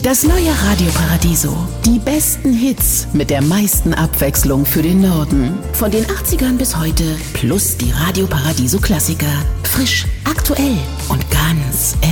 Das neue Radio Paradiso. Die besten Hits mit der meisten Abwechslung für den Norden. Von den 80ern bis heute. Plus die Radio Paradiso Klassiker. Frisch, aktuell und ganz